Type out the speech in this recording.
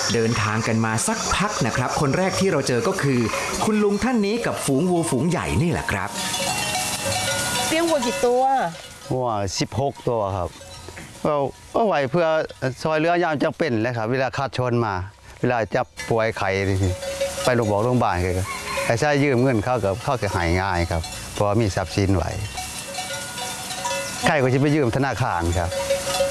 เดินทางกันมาสักพักนะครับคนแรกที่เราเจอก็คือคุณลุงท่านนี้กับฝูงวัวฝูงใหญ่นี่แหละครับเลี้ยงวัวกี่ตัววัว16 ตัวครับก็ไว้เพื่อซอยเรือยามจำเป็นเลยครับเวลาขาดชนมาเวลาจับป่วยไข้ไปโรงพยาบาลเลยไอ้ใช้ยืมเงินเข้ากับหายง่ายครับเพราะมีทรัพย์สินไว้ใครก็จะไปยืมธนาคารครับ